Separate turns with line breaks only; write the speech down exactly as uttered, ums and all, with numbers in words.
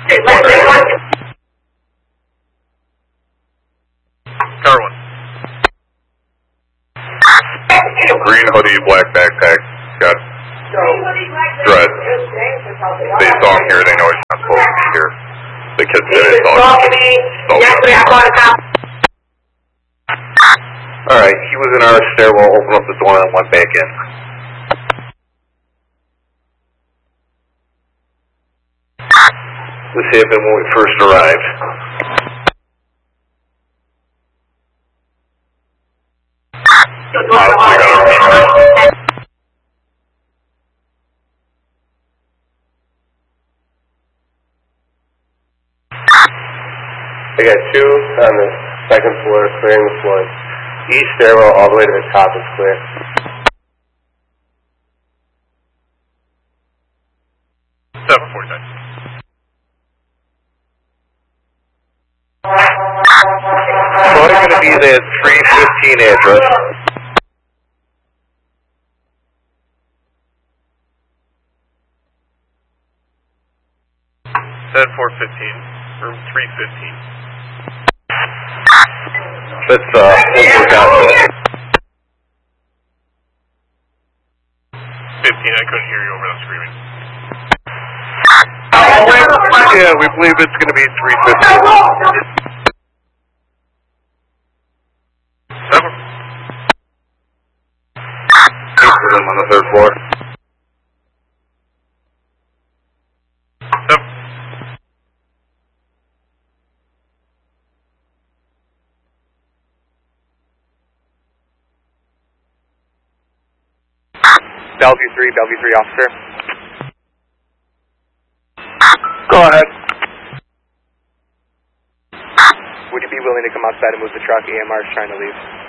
Tower one. Green hoodie, black backpack, got dread. They saw him here, they know he's not supposed to be here. The kids said they saw him. Alright, he was in our stairwell, opened up the door and went back in. This happened when we first arrived.
I got two on the second floor, clearing the floor. East stairwell all the way to the top is clear.
seven forty-nine. So I'm going to be the three fifteen address. Ten four fifteen, room three fifteen. That's uh, we'll work out. Fifteen, I couldn't hear you over the screaming. Yeah, we believe it's going to be three fifteen. Seven. Eight for them on the third floor. Seven.
Bellevue three, Bellevue three officer.
Go ahead.
Would you be willing to come outside and move the truck? A M R is trying to leave.